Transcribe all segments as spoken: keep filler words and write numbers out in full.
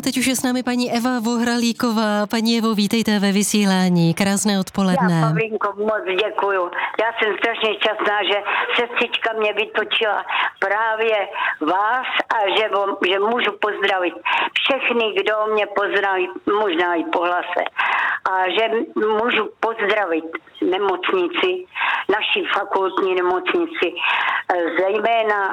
teď už je s námi paní Eva Vohralíková. Paní Evo, vítejte ve vysílání. Krásné odpoledne. Já, Pavlínko, moc děkuju. Já jsem strašně šťastná, že sestřička mě vytočila právě vás a že, že můžu pozdravit všechny, kdo mě pozdraví, možná i po hlase. A že můžu pozdravit nemocnici, naší fakultní nemocnici, zejména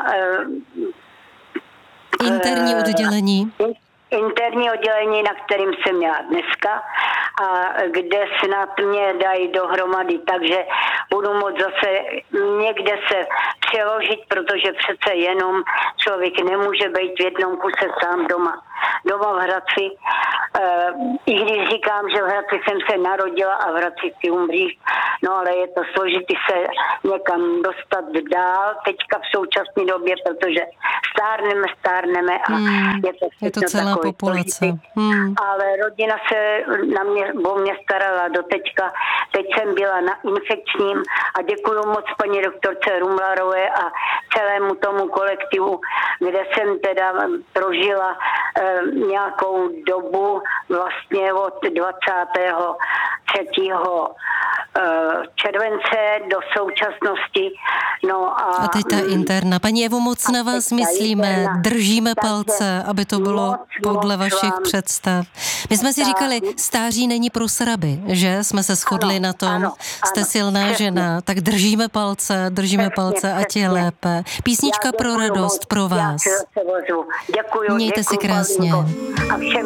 interní oddělení. Interní oddělení, na kterým jsem měla dneska a kde snad mě dají dohromady, takže budu moct zase někde se přeložit, protože přece jenom člověk nemůže být v jednom kuse sám doma. Doma v Hradci, e, i když říkám, že v Hradci jsem se narodila a v Hradci si umřít, no ale je to složitý se někam dostat dál teďka v současné době, protože stárneme, stárneme a hmm, je to, je to celá populace. Hmm. Ale rodina se na mě, o mě starala do teďka. Teď jsem byla na infekčním a děkuju moc paní doktorce Rumlarové a celému tomu kolektivu, kde jsem teda prožila eh, nějakou dobu vlastně od dvacátého třetího července do současnosti. No a, a teď ta interna. Paní Evo, moc na vás myslíme, interna. Držíme palce, aby to bylo moc, podle moc vašich vám. představ. My jsme si tak. říkali, stáří není pro sraby, že? Jsme se shodli ano, na tom. Ano, Jste ano, silná přesně. žena, tak držíme palce, držíme přesně, palce, ať je lépe. Písnička pro radost, moc. pro vás. Děkuju, Mějte děkuju, si krásně. A všem